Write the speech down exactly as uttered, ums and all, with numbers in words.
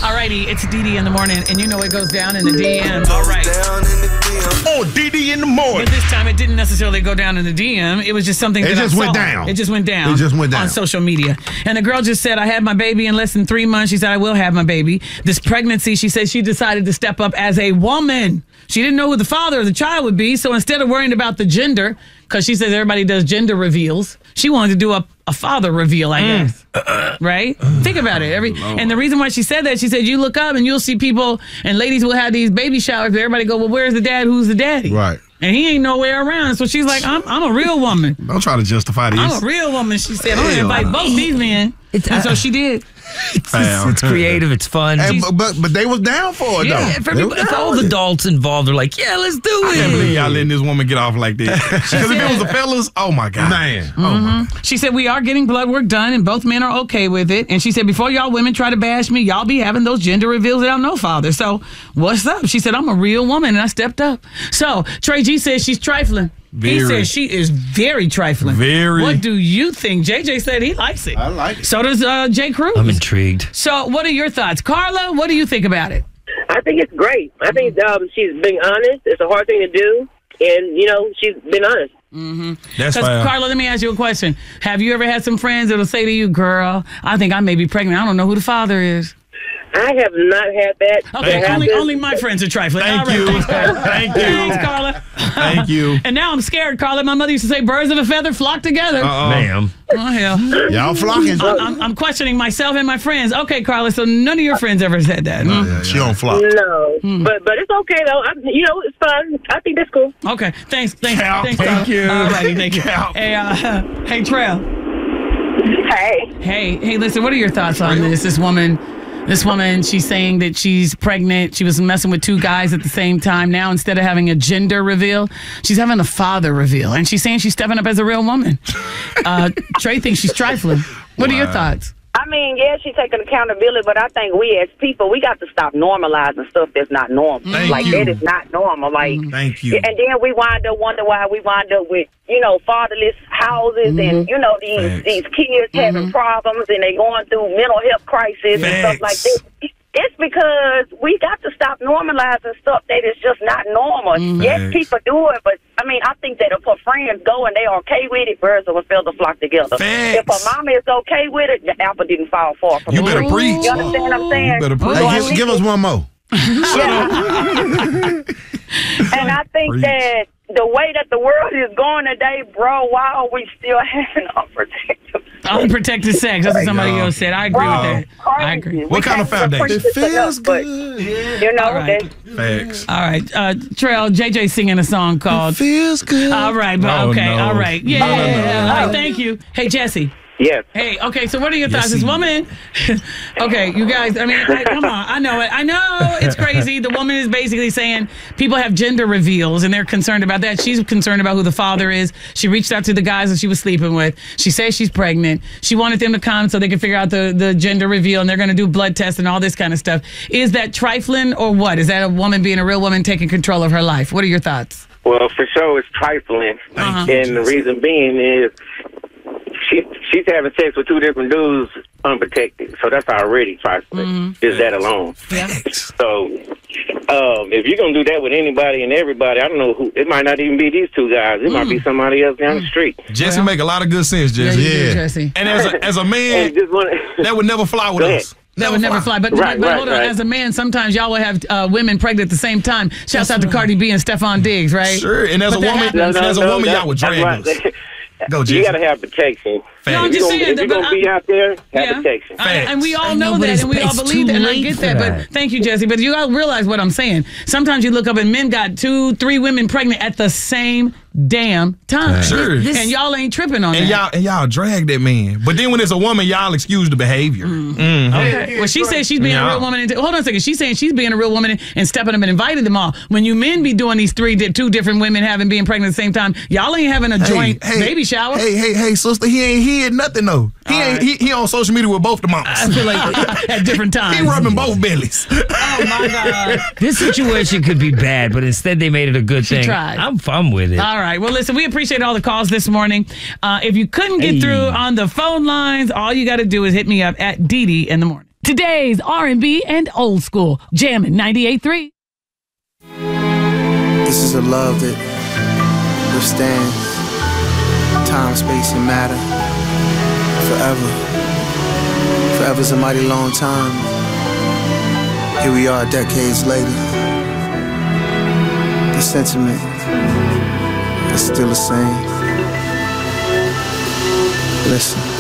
All righty, it's D D in the morning, and you know it goes down in the D M. All right. Oh, D D in the morning. But this time it didn't necessarily go down in the D M. It was just something It that just I went saw. down. It just went down. It just went down. On social media. And the girl just said, I had my baby in less than three months. She said, I will have my baby. This pregnancy, she said she decided to step up as a woman. She didn't know who the father of the child would be. So instead of worrying about the gender, because she says everybody does gender reveals, she wanted to do a, a father reveal, I Mm. guess. Uh, right? Uh, Think about it. Every And the reason why she said that, she said, you look up and you'll see people, and ladies will have these baby showers, but everybody go, well, where's the dad? Who's the daddy? Right. And he ain't nowhere around. So she's like, I'm, I'm a real woman. Don't try to justify this. I'm a real woman, she said. I'm going to Hell invite no. both these men. It's, and uh, so she did. It's, it's, it's creative. It's fun. Hey, but, but but they was down for it, Yeah, though. if, They everybody, was if down all with the it. adults involved are like, yeah, let's do I can't it. believe y'all letting this woman get off like that. Because if it was the fellas, oh my God. Man. Oh my God. She said, we are getting blood work done, and both men are okay with it. And she said, before y'all women try to bash me, y'all be having those gender reveals without no father. So what's up? She said, I'm a real woman, and I stepped up. So Trey G says she's trifling. He Very. says she is very trifling. Very. What do you think? J J said he likes it. I like it. So does uh, Jay Cruz. I'm intrigued. So what are your thoughts? Carla, what do you think about it? I think it's great. I think um, she's being honest. It's a hard thing to do, and you know she's been honest. That's Because, fine. Carla, let me ask you a question. Have you ever had some friends that'll say to you, girl, I think I may be pregnant. I don't know who the father is. I have not had that. Okay, That only, happen. only my friends are trifling. Thank All right, you. Thanks, Carla. Thank you. Thanks, Carla. Thank you. And now I'm scared, Carla. My mother used to say, birds of a feather flock together. Uh-oh. Ma'am. Oh, hell. Y'all flocking. I'm, I'm questioning myself and my friends. Okay, Carla, so none of your friends ever said that. Hmm? Yeah, she don't flock. No, Hmm. but but it's okay though. I, you know, it's fine. I think that's cool. Okay, thanks. Thanks. Cal, thanks, thank Carla. you. All righty, thank you. Cal. Hey, uh, hey, Trail. Hey, Hey, hey, listen, what are your thoughts on this? This woman, this woman, she's saying that she's pregnant. She was messing with two guys at the same time. Now, instead of having a gender reveal, she's having a father reveal. And she's saying she's stepping up as a real woman. Uh, Trey thinks she's trifling. What are your thoughts? I mean, yeah, she's taking accountability, but I think we as people, we got to stop normalizing stuff that's not normal. Thank like, you. that is not normal. Like, Thank you. and then we wind up wonder why we wind up with, you know, fatherless houses and, you know, these Facts. these kids having problems and they going through mental health crisis and stuff like Facts. that. It's because we got to stop normalizing stuff that is just not normal. Yes, Facts. people do it, but I mean, I think that if her friends go and they are okay with it, birds of a feather flock together. Facts. If her mama is okay with it, the apple didn't fall far from You the better tree. preach. You understand what I'm saying? You better preach. So I Hey, give, think give us one more. And I think Preach. that the way that the world is going today, bro, why are we still having unprotected? Unprotected sex. That's what somebody Right. else said. I agree with that. I agree. What kind of foundation? It feels But, good. you know, All right. that- Facts. All right. Uh, Trail, J J singing a song called. Feels good. All right, but Oh, okay. no. All right. Yeah. No, no, no. yeah, all right, thank you. Hey, Jesse. Yes. Hey, okay, so what are your thoughts? Yes, This he- woman, okay, you guys, I mean, I, come on, I know it. I know it's crazy. The woman is basically saying people have gender reveals and they're concerned about that. She's concerned about who the father is. She reached out to the guys that she was sleeping with. She says she's pregnant. She wanted them to come so they can figure out the, the gender reveal, and they're going to do blood tests and all this kind of stuff. Is that trifling or what? Is that a woman being a real woman taking control of her life? What are your thoughts? Well, for sure, it's trifling, Uh-huh. and the reason being is she she's having sex with two different dudes unprotected. So that's already trifling. Is that alone? Facts. So um, if you're gonna do that with anybody and everybody, I don't know who. It might not even be these two guys. It might be somebody else down the street. Jesse make a lot of good sense, Jesse. you do, Yeah. Jesse. And as a, as a And man, just want that would never fly with Go ahead. us. That would never fly. But, Right, but right, hold on. right. As a man, sometimes y'all will have uh, women pregnant at the same time. Shouts out to Cardi B and Stephon Diggs, right? Sure. And as But a that woman, happens. as a woman, y'all would that's drag us. right. Go, You Jesse. got to have protection. Facts. I'm If just you're saying gonna, if that, you're but gonna be I- out there, have Yeah. protection. I- and we all I know, know, but that, it's- and we all it's believe too that, and I late get for that. that. But thank you, Jesse. But you gotta realize what I'm saying. Sometimes you look up and men got two, three women pregnant at the same damn time. Sure. And y'all ain't tripping on And that. y'all and y'all drag that man. But then when it's a woman, y'all excuse the behavior. Mhm. Okay. Well, she says she's being Yeah. a real woman. And hold on a second. She's saying she's being a real woman and, and stepping up and inviting them all. When you men be doing these three, di- two different women having being pregnant at the same time, y'all ain't having a joint baby shower. Hey, hey, hey, sister, he ain't hid nothing though. He All ain't right. he, he on social media with both the mamas. I feel like at different times. He rubbing both bellies. Oh my God. This situation could be bad, but instead they made it a good She thing. tried. I'm fun with it. All right. Well, listen, we appreciate all the calls this morning. Uh, if you couldn't get Hey. through on the phone lines, all you got to do is hit me up at D D in the morning. Today's R and B and old school. Jammin' ninety-eight point three. This is a love that withstands time, space, and matter forever. Forever's a mighty long time. Here we are decades later. The sentiment is still the same. Listen.